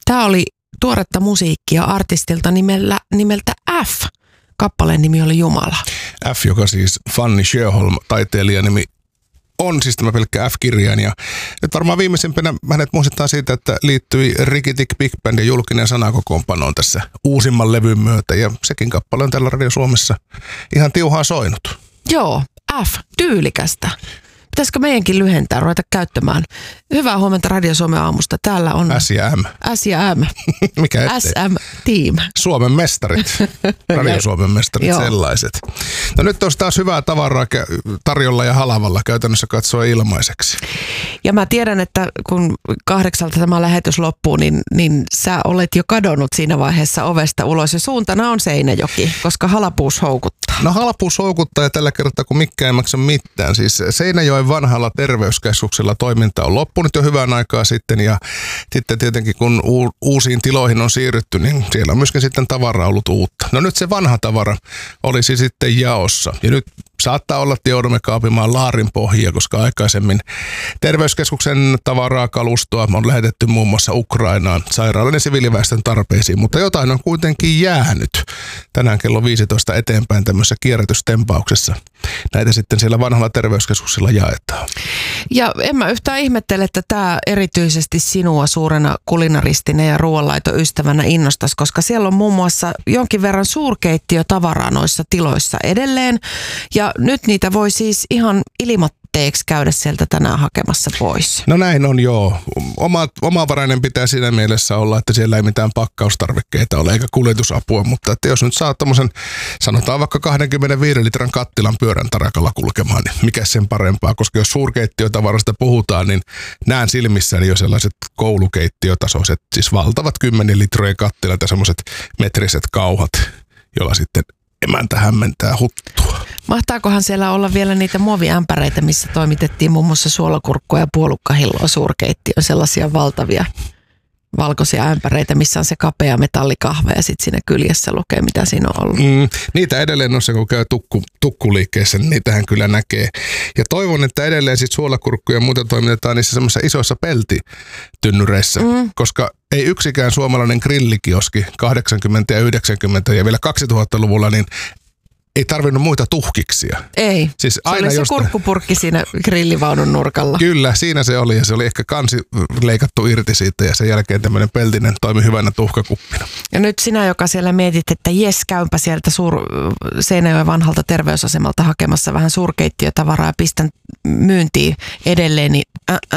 Tämä oli tuoretta musiikkia artistilta nimeltä F. Kappaleen nimi oli Jumala. F, joka siis Fanny Sjöholm, taiteilijanimi, on siis tämä pelkkä F-kirjain. Ja nyt varmaan viimeisimpänä hänet muistetaan siitä, että liittyi Rikitik Big Band ja julkinen sanakokoonpanoon tässä uusimman levyn myötä. Ja sekin kappale on täällä Radio Suomessa ihan tiuhaan soinut. Joo, F, tyylikästä. Pitäisikö meidänkin lyhentää, ruveta käyttämään? Hyvää huomenta Radio Suomen aamusta. Täällä on S ja M. S ja M. Mikä ettei? SM Team. Suomen mestarit. Radio Suomen mestarit, sellaiset. No nyt on taas hyvää tavaraa tarjolla ja halavalla käytännössä katsoa ilmaiseksi. Ja mä tiedän, että kun 8 tämä lähetys loppuu, niin sä olet jo kadonnut siinä vaiheessa ovesta ulos. Ja suuntana on Seinäjoki, koska halapuus houkuttaa. No halapuus houkuttaa ja tällä kertaa kun mikään ei maksa mitään. Siis Seinäjoen vanhalla terveyskeskuksella toiminta on loppunut jo hyvän aikaa sitten ja sitten tietenkin kun uusiin tiloihin on siirrytty, niin siellä on myöskin sitten tavaraa ollut uutta. No nyt se vanha tavara olisi sitten jaossa ja nyt saattaa olla, että joudumme kaapimaan laarin pohjia, koska aikaisemmin terveyskeskuksen tavaraa, kalustoa on lähetetty muun muassa Ukrainaan sairaalan ja siviiliväestön tarpeisiin, mutta jotain on kuitenkin jäänyt. Tänään kello 15 eteenpäin tämmöisessä kierrätystempauksessa. Näitä sitten siellä vanhalla terveyskeskuksella jaetaan. Ja en mä yhtään ihmettele, että tämä erityisesti sinua suurena kulinaristina ja ruoanlaitoystävänä innostaisi, koska siellä on muun muassa jonkin verran suurkeittiötavaraa noissa tiloissa edelleen. Ja nyt niitä voi siis ihan ilmatteeksi käydä sieltä tänään hakemassa pois. No näin on, joo. Omavarainen pitää siinä mielessä olla, että siellä ei mitään pakkaustarvikkeita ole eikä kuljetusapua, mutta että jos nyt saa tommosen, sanotaan vaikka 25 litran kattilan pyörän tarakalla kulkemaan, niin mikä sen parempaa, koska jos suurkeittiötavarasta puhutaan, niin näen silmissäni jo sellaiset koulukeittiötasoiset, siis valtavat 10 litrojen kattilat ja semmoiset metriset kauhat, jolla sitten emäntä hämmentää huttua. Mahtaakohan siellä olla vielä niitä muoviämpäreitä, missä toimitettiin muun muassa suolakurkkua ja puolukkahilloa suurkeittiöön, sellaisia valtavia valkoisia ämpäreitä, missä on se kapea metallikahve ja sitten siinä kyljessä lukee, mitä siinä on ollut. Niitä edelleen on se, kun käy tukkuliikkeessä, niin niitähän kyllä näkee. Ja toivon, että edelleen sitten suolakurkkuja ja muuta toimitetaan niissä semmoisissa isoissa peltitynnyreissä, koska ei yksikään suomalainen grillikioski 80- ja 90- ja vielä 2000-luvulla, niin ei tarvinnut muita tuhkiksia. Ei, siis se aina oli se kurkkupurkki siinä grillivaunun nurkalla. Kyllä, siinä se oli ja se oli ehkä kansi leikattu irti siitä ja sen jälkeen tämmöinen peltinen toimi hyvänä tuhkakuppina. Ja nyt sinä, joka siellä mietit, että jes, käympä sieltä Seinäjoen vanhalta terveysasemalta hakemassa vähän suurkeittiötavaraa ja pistän myyntiin edelleen, niin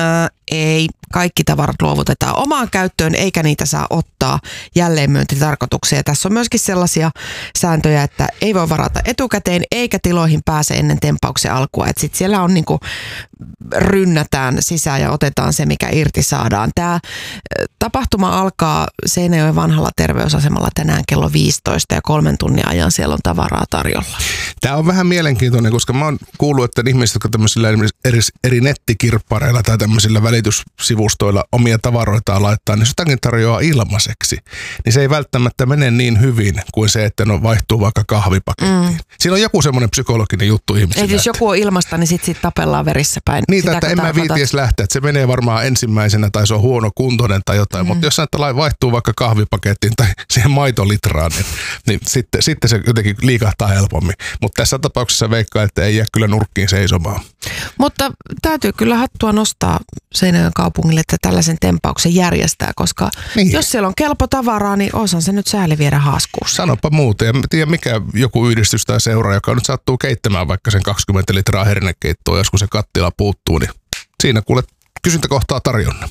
ei, kaikki tavarat luovutetaan omaan käyttöön eikä niitä saa ottaa jälleenmyyntitarkoitukseen. Tässä on myöskin sellaisia sääntöjä, että ei voi varata etukäteen eikä tiloihin pääse ennen tempauksen alkua. Että sitten siellä on niinku rynnätään sisään ja otetaan se, mikä irti saadaan. Tämä tapahtuma alkaa Seinäjoen vanhalla terveysasemalla tänään kello 15 ja 3 tunnin ajan siellä on tavaraa tarjolla. Tämä on vähän mielenkiintoinen, koska mä oon kuullut, että ihmiset, jotka tämmöisillä eri nettikirppareilla tai tämmöisillä välityssivustoilla omia tavaroitaan laittaa, niin jotakin tarjoaa ilmaiseksi. Niin se ei välttämättä mene niin hyvin kuin se, että no vaihtuu vaikka kahvipakettiin. Siinä on joku semmoinen psykologinen juttu ihmisillä. Eli jos joku on ilmasta, niin sitten tapellaan verissä päin. Niin, että en mä viiti edes lähteä, että se menee varmaan ensimmäisenä tai se on huono kuntoinen tai jotain, mutta jos näitä vaihtuu vaikka kahvipakettiin tai siihen maitolitraan, niin sitten se jotenkin liikahtaa helpommin. Mutta tässä tapauksessa veikkaa, että ei jää kyllä nurkkiin seisomaan. Mutta täytyy kyllä hattua nostaa Seinäjoen kaupungille, että tällaisen tempauksen järjestää, koska jos siellä on kelpo tavaraa, niin osan se nyt sääli viedä haaskuussa. Sanopa muuta. Ja tiedä mikä joku yhdistys tai seura, joka nyt sattuu keittämään vaikka sen 20 litraa hernekeittoa, jos kun se kattila puuttuu, niin siinä kuule kysyntä kohtaa tarjonna.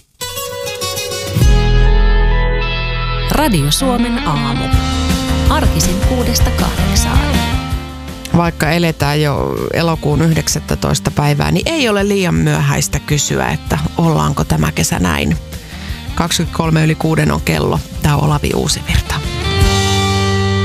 Radio Suomen aamu. Arkisin 6-8. Vaikka eletään jo elokuun 19. päivää, niin ei ole liian myöhäistä kysyä, että ollaanko tämä kesä näin. 23 yli 6 on kello. Tämä on Olavi Uusivirta.